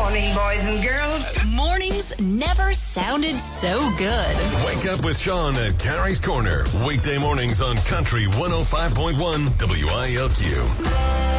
morning, boys and girls. Mornings never sounded so good. Wake up with Sean at Carrie's Corner. Weekday mornings on Country 105.1 WILQ.